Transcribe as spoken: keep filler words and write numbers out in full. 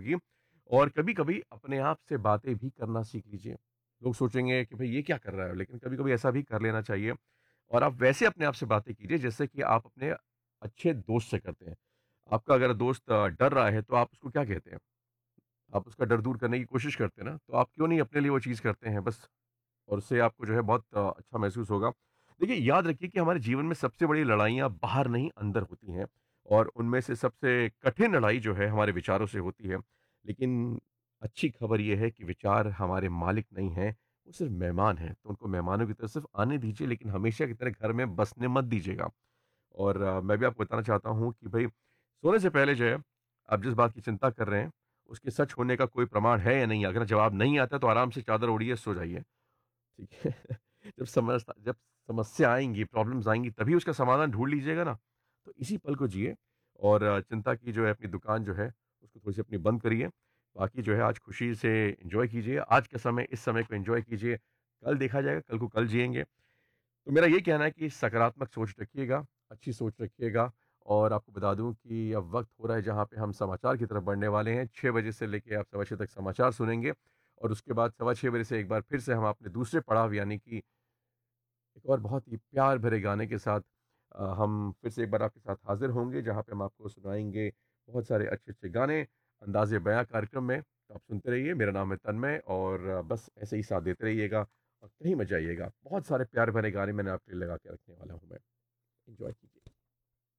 होगी। और कभी-कभी अपने आप से बातें भी करना सीख लीजिए। लोग सोचेंगे कि भई ये क्या कर रहा है? लेकिन कभी-कभी ऐसा भी कर लेना चाहिए और आप वैसे अपने आप से बातें कीजिए जैसे कि आप अपने अच्छे दोस्त से करते हैं। आपका अगर दोस्त अ, डर रहा है तो आप उसको क्या कहते हैं? आप उसका डर दूर करने की कोशिश करते हैं ना, तो आप क्यों नहीं अपने लिए वो चीज़ करते हैं बस और उससे आपको जो है बहुत अ, अच्छा महसूस होगा। देखिए याद रखिए कि हमारे जीवन में सबसे बड़ी लड़ाइयाँ बाहर नहीं अंदर होती हैं और उनमें से सबसे कठिन लड़ाई जो है हमारे विचारों से होती है। लेकिन अच्छी खबर ये है कि विचार हमारे मालिक नहीं हैं, वो सिर्फ़ मेहमान हैं। तो उनको मेहमानों की तरह सिर्फ़ आने दीजिए लेकिन हमेशा की तरह घर में बसने मत दीजिएगा। और अ, मैं भी आपको बताना चाहता हूँ कि भई सोने से पहले जो है, आप जिस बात की चिंता कर रहे हैं, उसके सच होने का कोई प्रमाण है या नहीं? अगर जवाब नहीं आता तो आराम से चादर ओढ़िए, सो जाइए। ठीक है? जब समझ जब समस्या आएँगी, प्रॉब्लम्स आएँगी तभी उसका समाधान ढूँढ लीजिएगा ना, तो इसी पल को जिए और अ, चिंता की जो है अपनी दुकान जो है, उसको थोड़ी-सी अपनी बंद करिए। बाकी जो है आज खुशी से एन्जॉय कीजिए, आज का समय, इस समय को एन्जॉय कीजिए। कल देखा जाएगा, कल को कल जिएँगे। तो मेरा ये कहना है कि सकारात्मक सोच रखिएगा, अच्छी सोच रखिएगा और आपको बता दूँ कि अब वक़्त हो रहा है जहाँ पे हम समाचार की तरफ बढ़ने वाले हैं। छह बजे से लेके आप सवा छह तक समाचार सुनेंगे और उसके बाद सवा छह बजे से एक बार फिर से हम अपने दूसरे पड़ाव यानी कि एक और बहुत ही प्यार भरे गाने के साथ अ, हम फिर से एक बार आपके साथ हाज़िर होंगे, जहाँ पे हम आपको सुनाएँगे बहुत सारे अच्छे-अच्छे गाने, अंदाज़े बयाँ कार्यक्रम में। तो आप सुनते रहिए, मेरा नाम है तन्मय और अ, बस ऐसे ही साथ देते रहिएगा और कहीं मत जाइएगा। बहुत सारे प्यार भरे गाने मैंने आपके लिए लगा के रखने वाला हूँ मैं। एन्जॉय कीजिए।